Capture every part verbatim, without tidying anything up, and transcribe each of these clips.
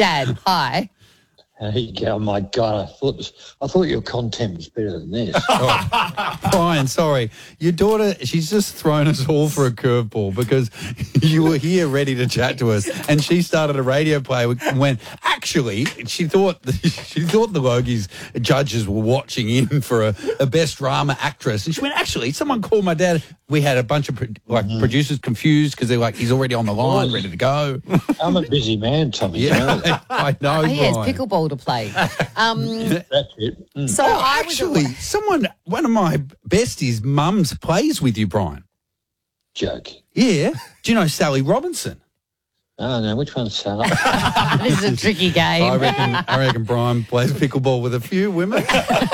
Dad, hi. Hey, oh my God! I thought this, I thought your content was better than this. Oh, Brian, sorry. Your daughter, she's just thrown us all for a curveball because you were here ready to chat to us, and she started a radio play and went, actually, she thought the, she thought the Logies judges were watching in for a, a best drama actress, and she went, actually, someone called my dad. We had a bunch of pro- like mm-hmm. producers confused because they're like, he's already on the line, ready to go. I'm a busy man, Tommy. Yeah, you know I know. Oh, he has Brian. pickleball to play. Um, That's it. Mm. So Oh, I was actually, someone, one of my besties' mums plays with you, Brian. Joking. Yeah. Do you know Sally Robinson? Oh, no, which one's Sally? This is a tricky game. I reckon, I reckon Brian plays pickleball with a few women.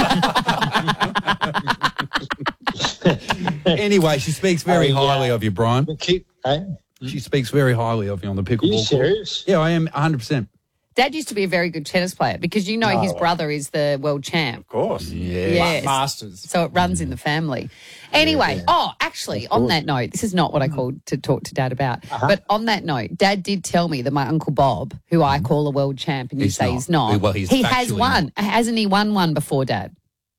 Anyway, she speaks very Oh, yeah. highly of you, Brian. Keep, eh? She speaks very highly of you on the pickleball Are you court. serious? Yeah, I am one hundred percent. Dad used to be a very good tennis player because you know his No. brother is the world champ. Of course. Yeah. Yes. Masters. So it runs in the family. Anyway, Yeah. oh, actually, on that note, this is not what I called to talk to Dad about. Uh-huh. But on that note, Dad did tell me that my Uncle Bob, who I call a world champ, and you He's say not. he's not, Well, he's he has factually won. Hasn't he won one before, Dad?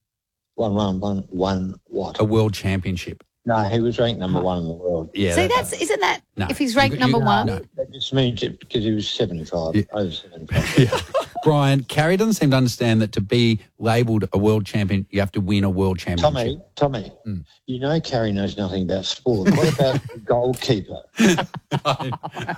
One, one, one, one, what? A world championship. No, he was ranked number one in the world. Yeah. See, that- that's isn't that No. if he's ranked You- you- number one? no. That just means it because he was seventy-five, Yeah. over seventy-five. Yeah. Brian, Carrie doesn't seem to understand that to be labelled a world champion, you have to win a world championship. Tommy, Tommy, Mm. you know Carrie knows nothing about sport. What about the goalkeeper? I,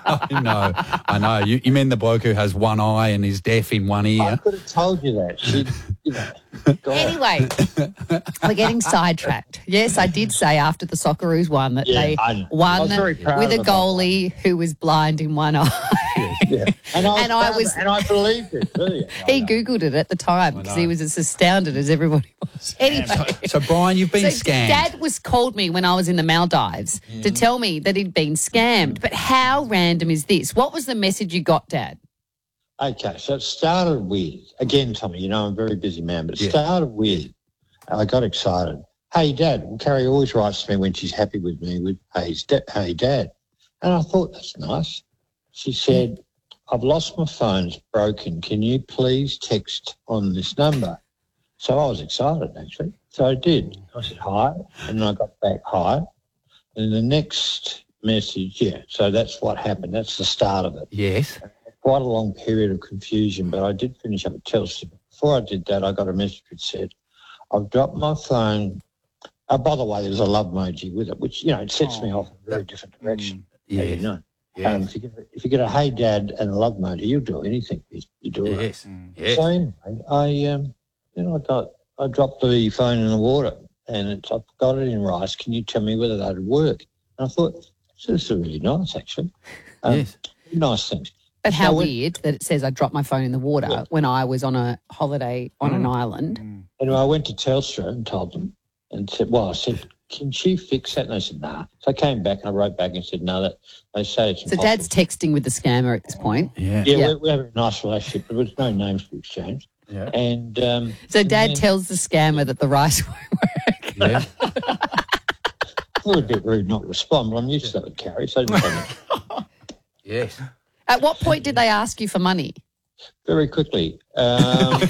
I know, I know. You, you mean the bloke who has one eye and is deaf in one I ear? could have told you that. She, you know, God. Anyway, we're getting sidetracked. Yes, I did say after the Socceroos won that Yeah, they I know. I won was very proud with a of them. goalie who was blind in one eye. Yeah. And I, And I proud- was- and I believed it. Really. He Googled it at the time because he was as astounded as everybody was. Anyway. So, Brian, you've been So scammed. Dad was called me when I was in the Maldives to tell me that he'd been scammed. But how random is this? What was the message you got, Dad? Okay, so it started with, again, Tommy, you know I'm a very busy man, but it Yeah. started with, I got excited. Hey, Dad. Well, Carrie always writes to me when she's happy with me with, hey, da- hey Dad. And I thought, that's nice. She said, I've lost my phone, it's broken. Can you please text on this number? So I was excited, actually. So I did. I said, hi. And then I got back, hi. And the next message, yeah, so that's what happened. That's the start of it. Yes. Quite a long period of confusion, but I did finish up at Telstra. Before I did that, I got a message that said, I've dropped my phone. Oh, by the way, there's a love emoji with it, which, you know, it sets me off in a very different direction. Yeah, you Yes. know. Yes. Um, if, you get, if you get a hey dad and a love emoji, you'll do anything. You, you do it. Yes. Yes. So anyway, I, um, you know, I got, I dropped the phone in the water and it's, I've got it in rice. Can you tell me whether that would work? And I thought, this is really nice, actually. Um, Yes. Nice things. But how So when- weird that it says I dropped my phone in the water Yeah. when I was on a holiday on an island. Anyway, I went to Telstra and told them and said, well, I said, can she fix that? And they said, nah. So I came back and I wrote back and said, no, that they say it's So impossible. Dad's texting with the scammer at this point. Yeah. Yeah, Yeah. We, we have a nice relationship, but there's no names to exchange. Yeah. And um, So and Dad then- tells the scammer that the rice won't work. Yeah. a little bit rude not to respond, but I'm used to that with Carrie, so I didn't say much. Yes. At what point did they ask you for money? Very quickly. Um,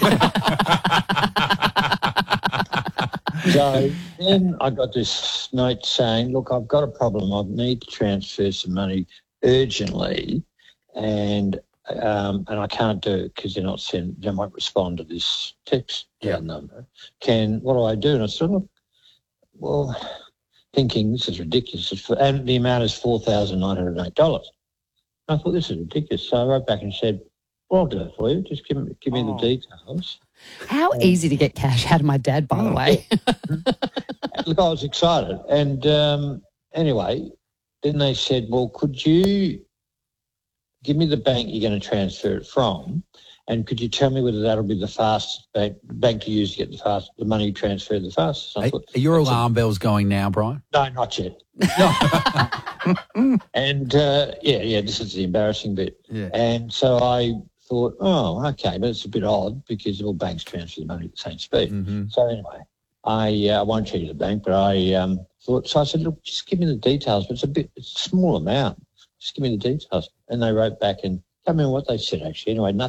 so then I got this note saying, look, I've got a problem. I need to transfer some money urgently and um, and I can't do it because they're not send, they won't respond to this text Yeah. number. Can, what do I do? And I said, look, well, thinking this is ridiculous. It's for, and the amount is four thousand nine hundred eight dollars. I thought this is ridiculous. So I wrote back and said, well, I'll do it for you. Just give me, give me Oh. the details. How easy to get cash out of my dad, by the way. Look, I was excited. And um, anyway, then they said, well, could you give me the bank you're going to transfer it from? And could you tell me whether that'll be the fastest bank, bank to use to get the fast, the money transferred the fastest? I Are, thought, are your alarm bells going now, Brian? no, not yet. And uh, yeah, yeah, this is the embarrassing bit. Yeah. And so I thought, oh, okay, but it's a bit odd because all banks transfer the money at the same speed. Mm-hmm. So anyway, I uh, I won't tell you the bank, but I um, thought, so I said, look, just give me the details. But it's a bit, it's a small amount. Just give me the details. And they wrote back and, I can't remember what they said actually. Anyway, nothing.